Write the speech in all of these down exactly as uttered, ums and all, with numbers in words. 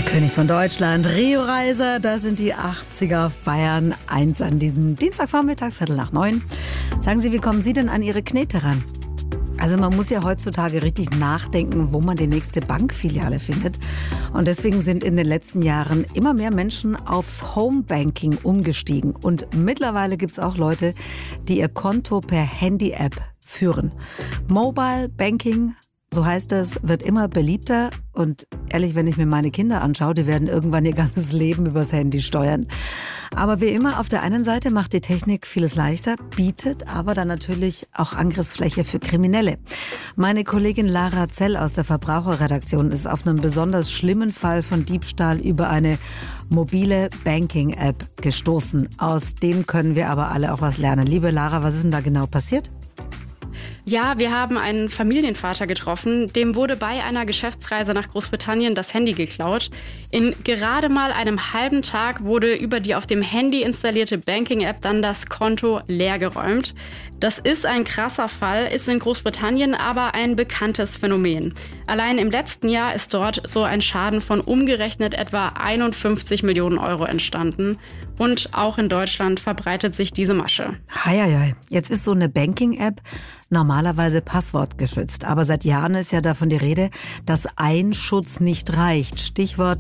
König von Deutschland, Rio Reiser, das sind die achtziger auf Bayern eins an diesem Dienstagvormittag, Viertel nach neun. Sagen Sie, wie kommen Sie denn an Ihre Knete ran? Also man muss ja heutzutage richtig nachdenken, wo man die nächste Bankfiliale findet. Und deswegen sind in den letzten Jahren immer mehr Menschen aufs Homebanking umgestiegen. Und mittlerweile gibt es auch Leute, die ihr Konto per Handy-App führen. Mobile Banking, so heißt es, wird immer beliebter. Und ehrlich, wenn ich mir meine Kinder anschaue, die werden irgendwann ihr ganzes Leben übers Handy steuern. Aber wie immer, auf der einen Seite macht die Technik vieles leichter, bietet aber dann natürlich auch Angriffsfläche für Kriminelle. Meine Kollegin Lara Zell aus der Verbraucherredaktion ist auf einen besonders schlimmen Fall von Diebstahl über eine mobile Banking-App gestoßen. Aus dem können wir aber alle auch was lernen. Liebe Lara, was ist denn da genau passiert? Ja, wir haben einen Familienvater getroffen. Dem wurde bei einer Geschäftsreise nach Großbritannien das Handy geklaut. In gerade mal einem halben Tag wurde über die auf dem Handy installierte Banking-App dann das Konto leergeräumt. Das ist ein krasser Fall, ist in Großbritannien aber ein bekanntes Phänomen. Allein im letzten Jahr ist dort so ein Schaden von umgerechnet etwa einundfünfzig Millionen Euro entstanden. Und auch in Deutschland verbreitet sich diese Masche. Heieiei, jetzt ist so eine Banking-App normalerweise passwortgeschützt. Aber seit Jahren ist ja davon die Rede, dass ein Schutz nicht reicht. Stichwort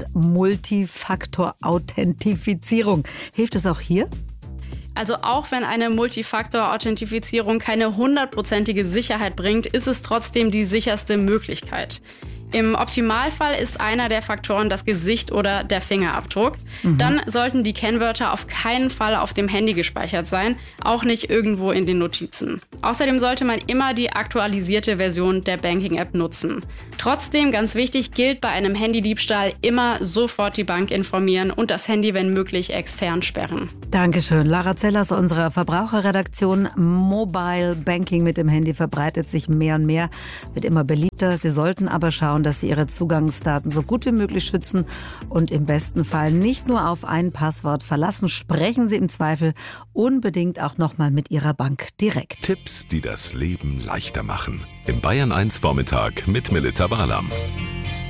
Multifaktor-Authentifizierung. Hilft es auch hier? Also auch wenn eine Multifaktor-Authentifizierung keine hundertprozentige Sicherheit bringt, ist es trotzdem die sicherste Möglichkeit. Im Optimalfall ist einer der Faktoren das Gesicht oder der Fingerabdruck. Mhm. Dann sollten die Kennwörter auf keinen Fall auf dem Handy gespeichert sein, auch nicht irgendwo in den Notizen. Außerdem sollte man immer die aktualisierte Version der Banking-App nutzen. Trotzdem, ganz wichtig, gilt bei einem Handydiebstahl immer sofort die Bank informieren und das Handy, wenn möglich, extern sperren. Dankeschön. Lara Zell aus unserer Verbraucherredaktion. Mobile Banking mit dem Handy verbreitet sich mehr und mehr, wird immer beliebter. Sie sollten aber schauen, dass Sie Ihre Zugangsdaten so gut wie möglich schützen und im besten Fall nicht nur auf ein Passwort verlassen. Sprechen Sie im Zweifel unbedingt auch nochmal mit Ihrer Bank direkt. Tipps, die das Leben leichter machen. Im Bayern eins Vormittag mit Melita Barlam.